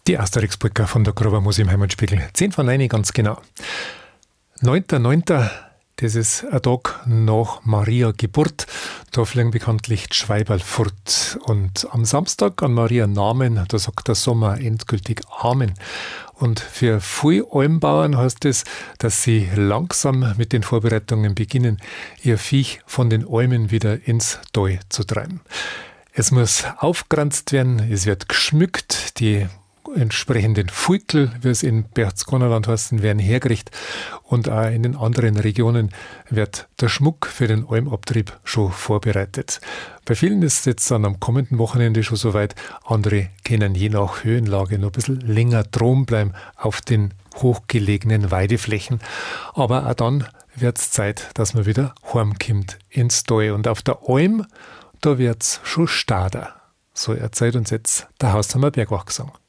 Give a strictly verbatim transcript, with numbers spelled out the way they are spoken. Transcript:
Die Asterix-Polka von der Grober im Heimatspiegel. zehn von neun, ganz genau. neunter neunter Das ist ein Tag nach Maria Geburt. Da fliegen bekanntlich die Schweiberl fort. Und am Samstag an Maria Namen, da sagt der Sommer endgültig Amen. Und für viele Almbauern heißt es, dass sie langsam mit den Vorbereitungen beginnen, ihr Viech von den Almen wieder ins Tal zu treiben. Es muss aufgeranzt werden, es wird geschmückt, die entsprechenden Fuikel, wie es in Berchtesgadenerland heißt, werden hergerichtet und auch in den anderen Regionen wird der Schmuck für den Almabtrieb schon vorbereitet. Bei vielen ist es jetzt dann am kommenden Wochenende schon soweit, andere können je nach Höhenlage noch ein bisschen länger drum bleiben auf den hochgelegenen Weideflächen. Aber auch dann wird es Zeit, dass man wieder heimkommt ins Tal. Und auf der Alm, da wird es schon stader. So erzählt uns jetzt der Hausheimer Bergwachgesang.